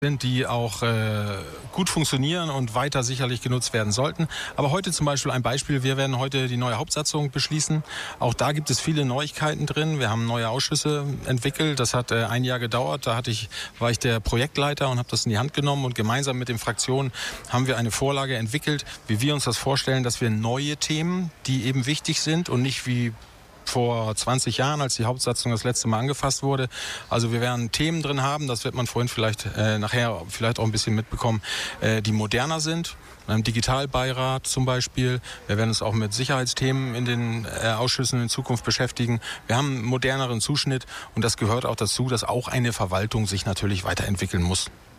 sind, die auch gut funktionieren und weiter sicherlich genutzt werden sollten. Aber heute zum Beispiel ein Beispiel, wir werden heute die neue Hauptsatzung beschließen. Auch da gibt es viele Neuigkeiten drin. Wir haben neue Ausschüsse entwickelt. Das hat ein Jahr gedauert. Da war ich der Projektleiter und habe das in die Hand genommen. Und gemeinsam mit den Fraktionen haben wir eine Vorlage entwickelt, wie wir uns das vorstellen, dass wir neue Themen, die eben wichtig sind und nicht wie vor 20 Jahren, als die Hauptsatzung das letzte Mal angefasst wurde. Also wir werden Themen drin haben, das wird man vorhin nachher auch ein bisschen mitbekommen, die moderner sind. Digitalbeirat zum Beispiel. Wir werden uns auch mit Sicherheitsthemen in den Ausschüssen in Zukunft beschäftigen. Wir haben einen moderneren Zuschnitt und das gehört auch dazu, dass auch eine Verwaltung sich natürlich weiterentwickeln muss.